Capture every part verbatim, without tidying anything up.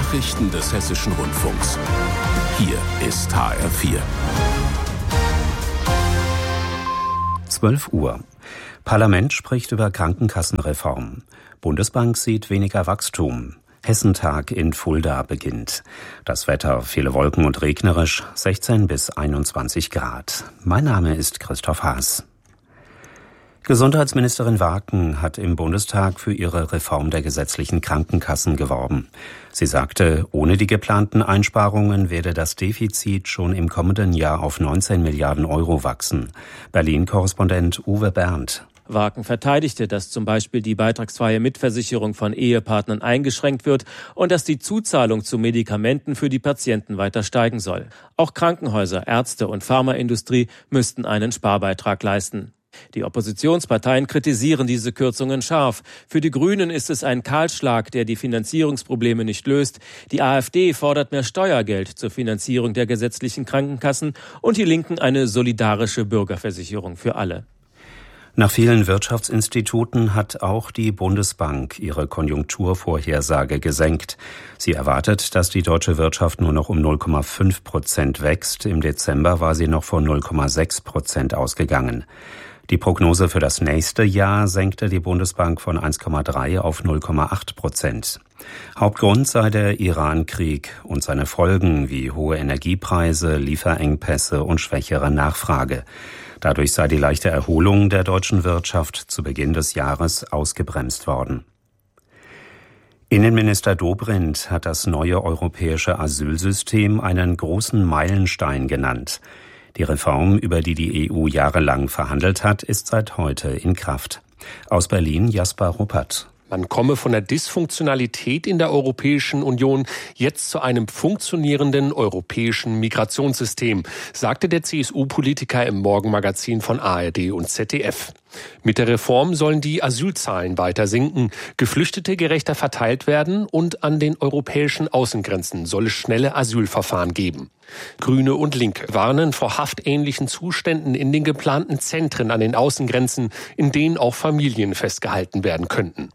Nachrichten des Hessischen Rundfunks. Hier ist H R vier. zwölf Uhr. Parlament spricht über Krankenkassenreform. Bundesbank sieht weniger Wachstum. Hessentag in Fulda beginnt. Das Wetter, viele Wolken und regnerisch, sechzehn bis einundzwanzig Grad. Mein Name ist Christoph Haas. Gesundheitsministerin Waken hat im Bundestag für ihre Reform der gesetzlichen Krankenkassen geworben. Sie sagte, ohne die geplanten Einsparungen werde das Defizit schon im kommenden Jahr auf neunzehn Milliarden Euro wachsen. Berlin-Korrespondent Uwe Berndt. Waken verteidigte, dass zum Beispiel die beitragsfreie Mitversicherung von Ehepartnern eingeschränkt wird und dass die Zuzahlung zu Medikamenten für die Patienten weiter steigen soll. Auch Krankenhäuser, Ärzte und Pharmaindustrie müssten einen Sparbeitrag leisten. Die Oppositionsparteien kritisieren diese Kürzungen scharf. Für die Grünen ist es ein Kahlschlag, der die Finanzierungsprobleme nicht löst. Die AfD fordert mehr Steuergeld zur Finanzierung der gesetzlichen Krankenkassen und die Linken eine solidarische Bürgerversicherung für alle. Nach vielen Wirtschaftsinstituten hat auch die Bundesbank ihre Konjunkturvorhersage gesenkt. Sie erwartet, dass die deutsche Wirtschaft nur noch um null Komma fünf Prozent wächst. Im Dezember war sie noch von null Komma sechs Prozent ausgegangen. Die Prognose für das nächste Jahr senkte die Bundesbank von eins Komma drei auf null Komma acht Prozent. Hauptgrund sei der Iran-Krieg und seine Folgen wie hohe Energiepreise, Lieferengpässe und schwächere Nachfrage. Dadurch sei die leichte Erholung der deutschen Wirtschaft zu Beginn des Jahres ausgebremst worden. Innenminister Dobrindt hat das neue europäische Asylsystem einen großen Meilenstein genannt. Die Reform, über die die E U jahrelang verhandelt hat, ist seit heute in Kraft. Aus Berlin Jasper Ruppert. Man komme von der Dysfunktionalität in der Europäischen Union jetzt zu einem funktionierenden europäischen Migrationssystem, sagte der C S U-Politiker im Morgenmagazin von A R D und Z D F. Mit der Reform sollen die Asylzahlen weiter sinken, Geflüchtete gerechter verteilt werden und an den europäischen Außengrenzen soll es schnelle Asylverfahren geben. Grüne und Linke warnen vor haftähnlichen Zuständen in den geplanten Zentren an den Außengrenzen, in denen auch Familien festgehalten werden könnten.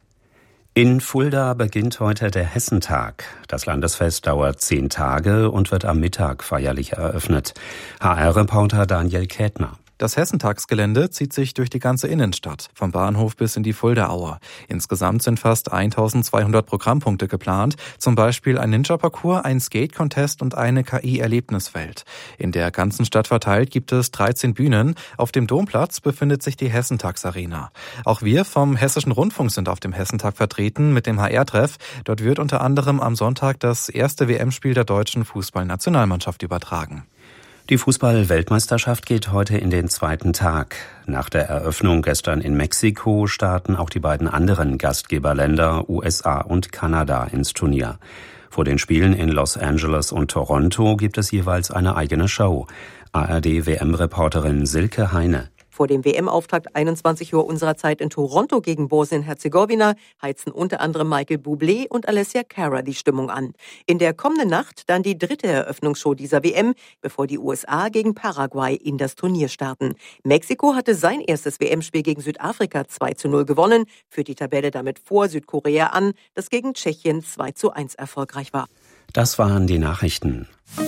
In Fulda beginnt heute der Hessentag. Das Landesfest dauert zehn Tage und wird am Mittag feierlich eröffnet. H R-Reporter Daniel Kätner. Das Hessentagsgelände zieht sich durch die ganze Innenstadt, vom Bahnhof bis in die Fuldaauer. Insgesamt sind fast eintausendzweihundert Programmpunkte geplant, zum Beispiel ein Ninja-Parcours, ein Skate-Contest und eine K I-Erlebniswelt. In der ganzen Stadt verteilt gibt es dreizehn Bühnen. Auf dem Domplatz befindet sich die Hessentagsarena. Auch wir vom Hessischen Rundfunk sind auf dem Hessentag vertreten mit dem H R-Treff. Dort wird unter anderem am Sonntag das erste W M-Spiel der deutschen Fußballnationalmannschaft übertragen. Die Fußball-Weltmeisterschaft geht heute in den zweiten Tag. Nach der Eröffnung gestern in Mexiko starten auch die beiden anderen Gastgeberländer U S A und Kanada ins Turnier. Vor den Spielen in Los Angeles und Toronto gibt es jeweils eine eigene Show. A R D-W M-Reporterin Silke Heine. Vor dem W M-Auftakt einundzwanzig Uhr unserer Zeit in Toronto gegen Bosnien-Herzegowina heizen unter anderem Michael Bublé und Alessia Cara die Stimmung an. In der kommenden Nacht dann die dritte Eröffnungsshow dieser W M, bevor die U S A gegen Paraguay in das Turnier starten. Mexiko hatte sein erstes W M-Spiel gegen Südafrika zwei zu null gewonnen, führt die Tabelle damit vor Südkorea an, das gegen Tschechien zwei zu eins erfolgreich war. Das waren die Nachrichten.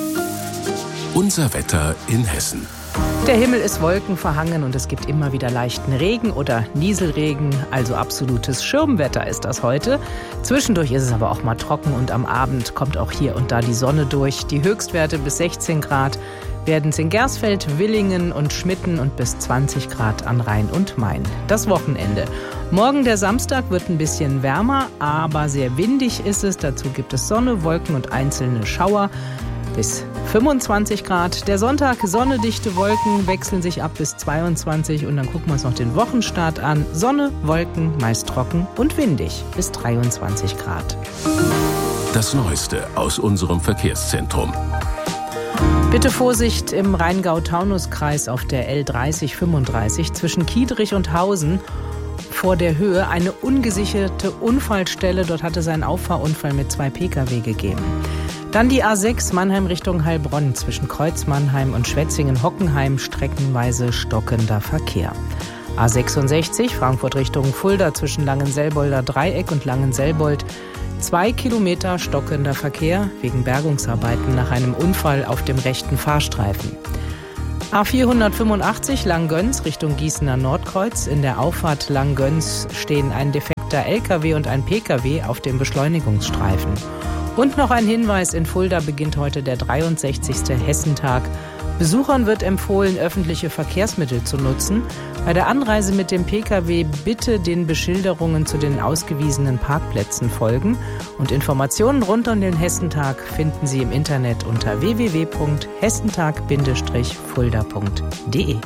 Unser Wetter in Hessen. Der Himmel ist wolkenverhangen und es gibt immer wieder leichten Regen oder Nieselregen, also absolutes Schirmwetter ist das heute. Zwischendurch ist es aber auch mal trocken und am Abend kommt auch hier und da die Sonne durch. Die Höchstwerte bis sechzehn Grad werden es in Gersfeld, Willingen und Schmitten und bis zwanzig Grad an Rhein und Main. Das Wochenende. Morgen der Samstag wird ein bisschen wärmer, aber sehr windig ist es. Dazu gibt es Sonne, Wolken und einzelne Schauer. Bis fünfundzwanzig Grad. Der Sonntag, Sonne, dichte Wolken wechseln sich ab bis zweiundzwanzig und dann gucken wir uns noch den Wochenstart an. Sonne, Wolken, meist trocken und windig bis dreiundzwanzig Grad. Das Neueste aus unserem Verkehrszentrum. Bitte Vorsicht im Rheingau-Taunus-Kreis auf der L dreißig fünfunddreißig zwischen Kiedrich und Hausen. Vor der Höhe eine ungesicherte Unfallstelle. Dort hatte es einen Auffahrunfall mit zwei Pkw gegeben. Dann die A sechs Mannheim Richtung Heilbronn zwischen Kreuz Mannheim und Schwetzingen-Hockenheim streckenweise stockender Verkehr. A sechsundsechzig Frankfurt Richtung Fulda zwischen Langenselbolder Dreieck und Langenselbold Zwei Kilometer stockender Verkehr wegen Bergungsarbeiten nach einem Unfall auf dem rechten Fahrstreifen. A vierhundertfünfundachtzig Langgöns Richtung Gießener Nordkreuz. In der Auffahrt Langgöns stehen ein defekter L K W und ein P K W auf dem Beschleunigungsstreifen. Und noch ein Hinweis, in Fulda beginnt heute der dreiundsechzigste Hessentag. Besuchern wird empfohlen, öffentliche Verkehrsmittel zu nutzen. Bei der Anreise mit dem P K W bitte den Beschilderungen zu den ausgewiesenen Parkplätzen folgen. Und Informationen rund um den Hessentag finden Sie im Internet unter w w w punkt hessentag fulda punkt d e.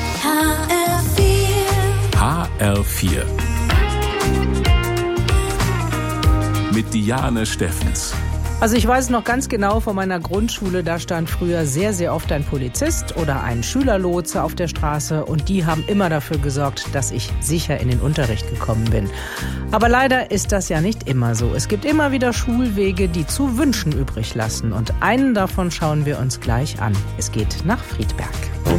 H R vier mit Diane Steffens. Also ich weiß noch ganz genau von meiner Grundschule, da stand früher sehr, sehr oft ein Polizist oder ein Schülerlotse auf der Straße und die haben immer dafür gesorgt, dass ich sicher in den Unterricht gekommen bin. Aber leider ist das ja nicht immer so. Es gibt immer wieder Schulwege, die zu wünschen übrig lassen und einen davon schauen wir uns gleich an. Es geht nach Friedberg.